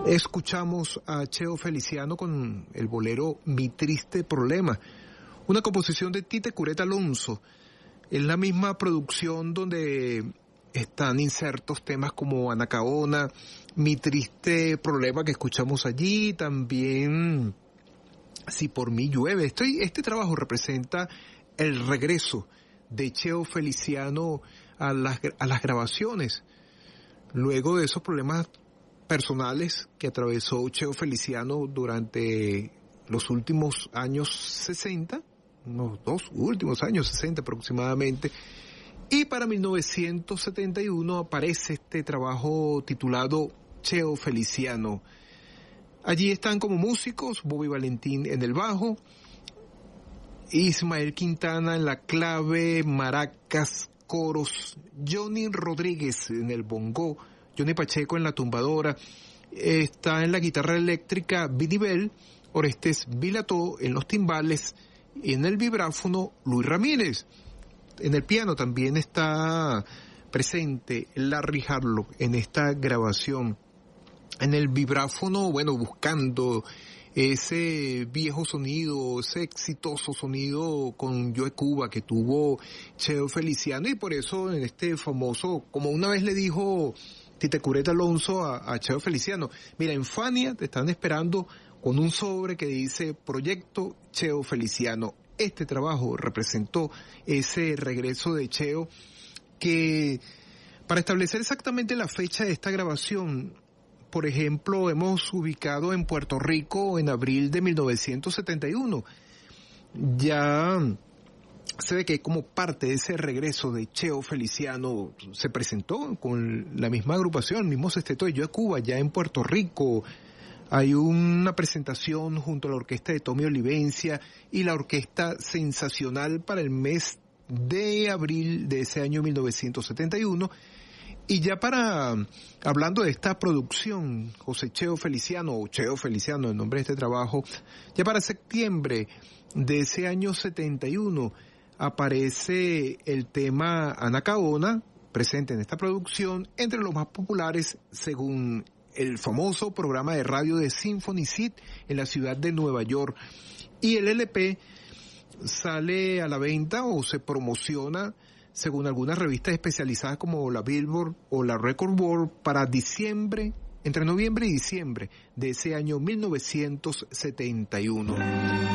Escuchamos a Cheo Feliciano con el bolero Mi Triste Problema, una composición de Tite Curet Alonso. Es la misma producción donde están insertos temas como Anacaona, Mi Triste Problema que escuchamos allí, también Si por mí llueve. Este trabajo representa el regreso de Cheo Feliciano a las grabaciones, luego de esos problemas personales que atravesó Cheo Feliciano durante los últimos años 60, unos 2 últimos años 60 aproximadamente, y para 1971 aparece este trabajo titulado Cheo Feliciano. Allí están como músicos Bobby Valentín en el bajo, Ismael Quintana en la clave, maracas, coros, Johnny Rodríguez en el bongó, Johnny Pacheco en la tumbadora, está en la guitarra eléctrica Vinny Bell, Orestes Vilató en los timbales y en el vibráfono Luis Ramírez. En el piano también está presente Larry Harlow en esta grabación. En el vibráfono, buscando ese viejo sonido, ese exitoso sonido con Joe Cuba que tuvo Cheo Feliciano, y por eso en este famoso, como una vez le dijo Tite Curet Alonso a Cheo Feliciano, mira, en Fania te están esperando con un sobre que dice Proyecto Cheo Feliciano. Este trabajo representó ese regreso de Cheo, que para establecer exactamente la fecha de esta grabación, por ejemplo, hemos ubicado en Puerto Rico en abril de 1971. Ya se ve que como parte de ese regreso de Cheo Feliciano se presentó con la misma agrupación, el mismo sexteto de Joe Cuba, ya en Puerto Rico. Hay una presentación junto a la orquesta de Tommy Olivencia y la orquesta Sensacional para el mes de abril de ese año 1971. Y ya hablando de esta producción, José Cheo Feliciano, o Cheo Feliciano, el nombre de este trabajo, ya para septiembre de ese año 71 aparece el tema Anacaona, presente en esta producción, entre los más populares según el famoso programa de radio de Symphony Seat en la ciudad de Nueva York. Y el LP sale a la venta o se promociona según algunas revistas especializadas como la Billboard o la Record World para diciembre, entre noviembre y diciembre de ese año 1971.